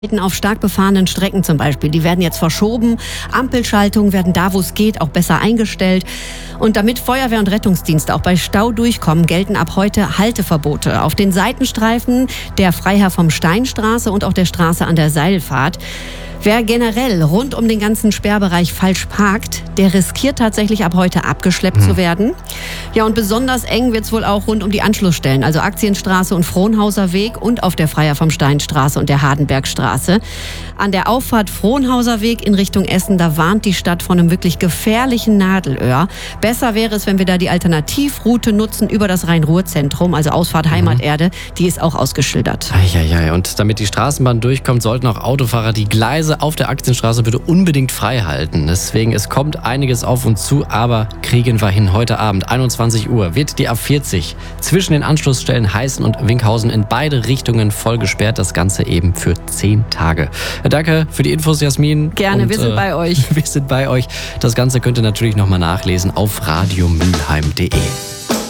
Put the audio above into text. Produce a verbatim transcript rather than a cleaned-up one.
Auf stark befahrenen Strecken zum Beispiel, die werden jetzt verschoben. Ampelschaltungen werden da, wo es geht, auch besser eingestellt. Und damit Feuerwehr und Rettungsdienste auch bei Stau durchkommen, gelten ab heute Halteverbote auf den Seitenstreifen der Freiherr vom Steinstraße und auch der Straße an der Seilfahrt. Wer generell rund um den ganzen Sperrbereich falsch parkt, der riskiert tatsächlich ab heute abgeschleppt mhm. zu werden. Ja, und besonders eng wird's wohl auch rund um die Anschlussstellen, also Aktienstraße und Frohnhauser Weg und auf der Freiherr vom Steinstraße und der Hardenbergstraße. An der Auffahrt Frohnhauser Weg in Richtung Essen, da warnt die Stadt vor einem wirklich gefährlichen Nadelöhr. Besser wäre es, wenn wir da die Alternativroute nutzen über das Rhein-Ruhr-Zentrum, also Ausfahrt Heimaterde, die ist auch ausgeschildert. Eieiei. Und damit die Straßenbahn durchkommt, sollten auch Autofahrer die Gleise auf der Aktienstraße bitte unbedingt frei halten. Deswegen, es kommt einiges auf uns zu, aber kriegen wir hin. Heute Abend, einundzwanzig Uhr, wird die A vierzig zwischen den Anschlussstellen Heißen und Winkhausen in beide Richtungen voll gesperrt. Das Ganze eben für zehn Tage. Danke für die Infos, Jasmin. Gerne, und, wir sind äh, bei euch. Wir sind bei euch. Das Ganze könnt ihr natürlich nochmal nachlesen auf radio mülheim punkt de.